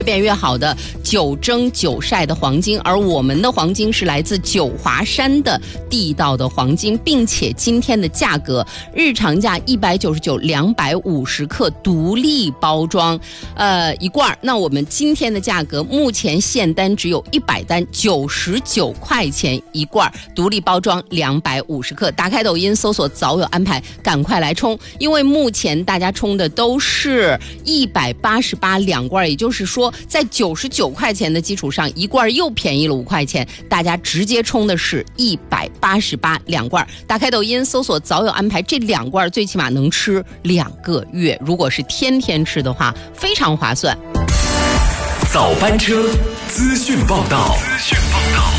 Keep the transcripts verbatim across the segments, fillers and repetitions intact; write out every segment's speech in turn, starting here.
变越好的九蒸九晒的黄金，而我们的黄金是来自九华山的地道的黄金，并且今天的价格日常价一百九十九，两百五十克独立包装，呃一罐。那我们今天的价格目前现单只有一百单，九十九块钱一罐，独立包装两百五十克。打开抖音搜索早有安排，赶快来冲，因为目前大家冲的都是一百八十八两罐，也就是说在九十九块钱的基础上，一罐又便宜了五块钱，大家直接冲的是一百八十八两罐。打开抖音搜索早有安排，这两罐最起码能吃两个月，如果是天天吃的话非常划算。 早班车资讯报道，资讯报道。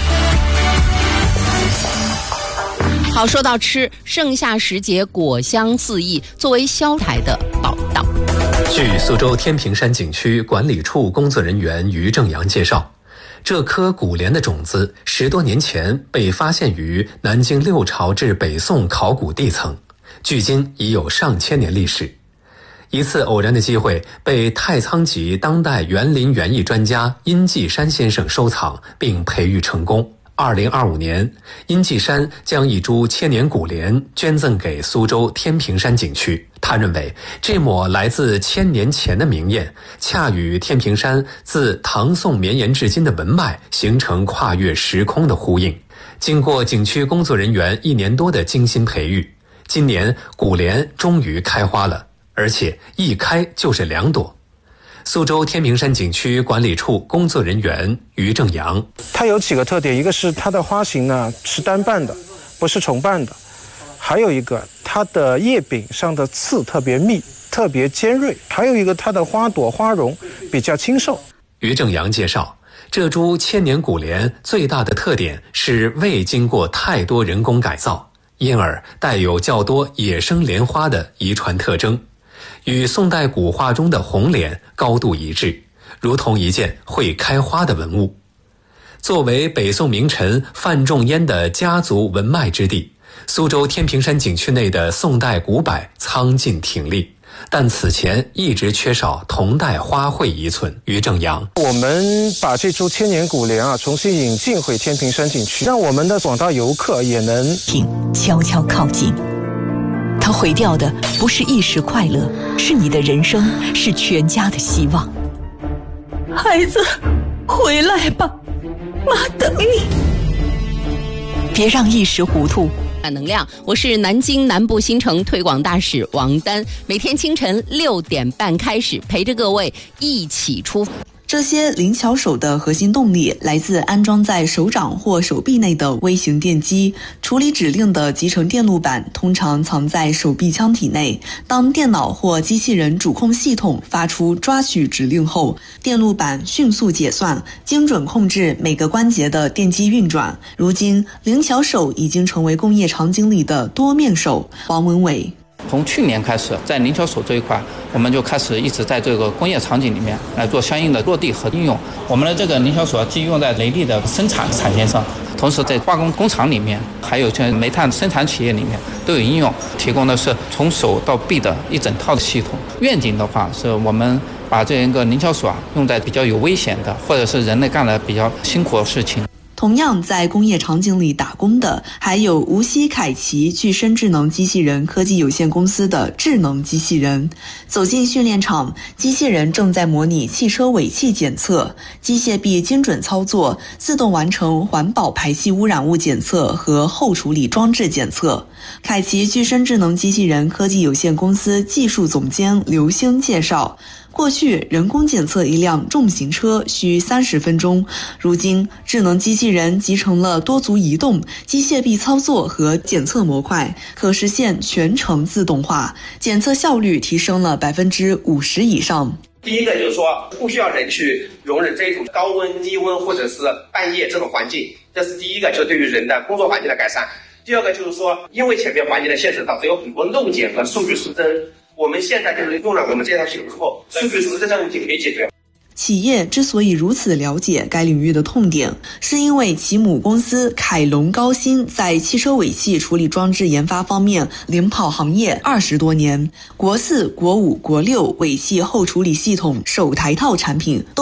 好，说到吃，盛夏时节果香四溢，作为萧台的报道。 据苏州天平山景区管理处工作人员于正阳介绍，这颗古莲的种子十多年前被发现于南京六朝至北宋考古地层，距今已有上千年历史。一次偶然的机会，被太仓级当代园林园艺专家殷继山先生收藏并培育成功。二零二五年，殷继山将一株千年古莲捐赠给苏州天平山景区。他认为，这抹来自千年前的明艳，恰与天平山自唐宋绵延至今的文脉形成跨越时空的呼应。经过景区工作人员一年多的精心培育，今年古莲终于开花了，而且一开就是两朵。苏州天平山景区管理处工作人员于正阳， 它有几个特点，一个是它的花型呢是单瓣的，不是重瓣的，还有一个它的叶柄上的刺特别密，特别尖锐，还有一个它的花朵花容比较清瘦。 于正阳介绍，这株千年古莲最大的特点是未经过太多人工改造，因而带有较多野生莲花的遗传特征，与宋代古画中的红莲高度一致，如同一件会开花的文物。作为北宋名臣范仲淹的家族文脉之地，苏州天平山景区内的宋代古柏苍劲挺立，但此前一直缺少同代花卉遗存。于正阳， 我们把这株千年古莲啊重新引进回天平山景区，让我们的广大游客也能悄悄靠近。它毁掉的不是一时快乐，是你的人生，是全家的希望。孩子，回来吧，妈等你。别让一时糊涂。 能量，我是南京南部新城推广大使王丹，每天清晨六点半开始，陪着各位一起出发。 这些灵巧手的核心动力来自安装在手掌或手臂内的微型电机。处理指令的集成电路板通常藏在手臂腔体内，当电脑或机器人主控系统发出抓取指令后，电路板迅速解算，精准控制每个关节的电机运转。如今，灵巧手已经成为工业场景里的多面手。王文伟， 从去年开始，在灵巧手这一块，我们就开始一直在这个工业场景里面来做相应的落地和应用。我们的这个灵巧手既用在雷利的生产产线上，同时在化工工厂里面，还有像煤炭生产企业里面都有应用，提供的是从手到臂的一整套的系统。愿景的话，是我们把这一个灵巧手啊用在比较有危险的，或者是人类干了比较辛苦的事情。 同样在工业场景里打工的，还有无锡凯奇具身智能机器人科技有限公司的智能机器人。走进训练场，机器人正在模拟汽车尾气检测，机械臂精准操作，自动完成环保排气污染物检测和后处理装置检测。凯奇具身智能机器人科技有限公司技术总监刘星介绍，过去人工检测一辆重型车需三十分钟，如今智能机器人集成了多足移动、机械臂操作和检测模块，可实现全程自动化，检测效率提升了百分之五十以上。 第一个就是说，不需要人去容忍这种高温、低温或者是半夜这种环境，这是第一个，就对于人的工作环境的改善。第二个就是说，因为前面环境的限制，导致有很多漏检和数据失真。我们现在就是用了我们这套系统之后，数据失真的问题可以解决。 企业之所以如此了解该领域的痛点，是因为其母公司凯龙高新在汽车尾气处理装置研发方面领跑行业二十多年，国四、国五、国六尾气后处理系统首台套产品都